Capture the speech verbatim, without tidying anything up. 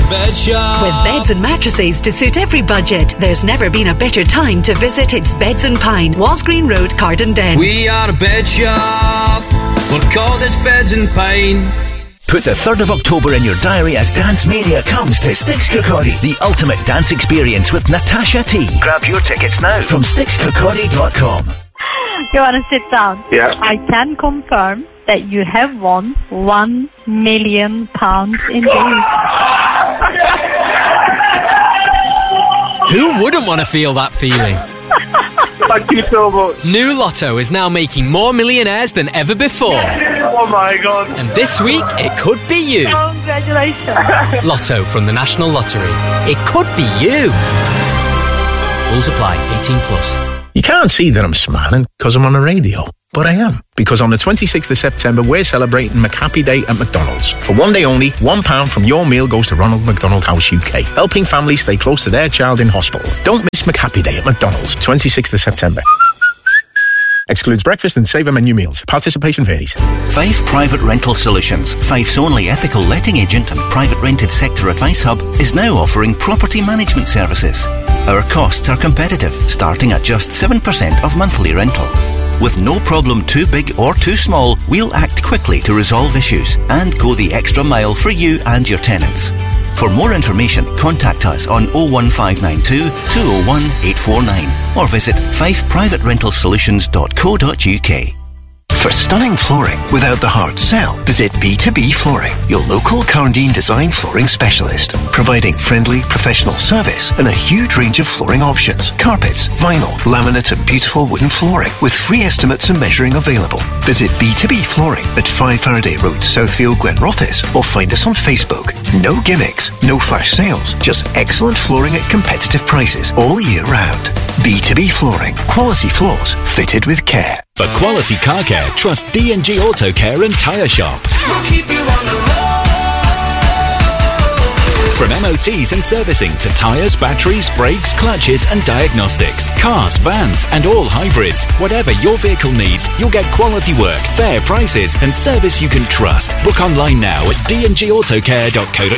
Bed Shop. With beds and mattresses to suit every budget, there's never been a better time to visit It's Beds and Pine, Wallsgreen Road, Cardendale. We are a bed shop. We're called It's Beds and Pine. Put the third of October in your diary as Dance Mania comes to Styx Kirkcaldy, the ultimate dance experience with Natasha T. Grab your tickets now from styx kirkcaldy dot com. You want to sit down? Yeah. I can confirm that you have won one million pounds indeed. Who wouldn't want to feel that feeling? Thank you so much. New Lotto is now making more millionaires than ever before. Oh my God. And this week, it could be you. Congratulations. Lotto from the National Lottery. It could be you. Rules apply. eighteen plus. You can't see that I'm smiling because I'm on the radio. But I am, because on the twenty-sixth of September, we're celebrating McHappy Day at McDonald's. For one day only, one pound from your meal goes to Ronald McDonald House U K, helping families stay close to their child in hospital. Don't miss McHappy Day at McDonald's, twenty-sixth of September. Excludes breakfast and saver menu meals. Participation varies. Fife Private Rental Solutions, Fife's only ethical letting agent and private rented sector advice hub, is now offering property management services. Our costs are competitive, starting at just seven percent of monthly rental. With no problem too big or too small, we'll act quickly to resolve issues and go the extra mile for you and your tenants. For more information, contact us on oh one five nine two, two oh one, eight four nine or visit fife private rental solutions dot co dot uk. For stunning flooring without the hard sell, visit B two B Flooring, your local Carndine design flooring specialist, providing friendly, professional service and a huge range of flooring options: carpets, vinyl, laminate and beautiful wooden flooring with free estimates and measuring available. Visit B two B Flooring at five Faraday Road, Southfield, Glenrothes, or find us on Facebook. No gimmicks, no flash sales, just excellent flooring at competitive prices all year round. B two B Flooring, quality floors fitted with care. For quality car care, trust D and G Auto Care and Tyre Shop. We'll keep you on the road. From M O Ts and servicing to tyres, batteries, brakes, clutches and diagnostics. Cars, vans and all hybrids. Whatever your vehicle needs, you'll get quality work, fair prices and service you can trust. Book online now at d and g auto care dot co dot uk.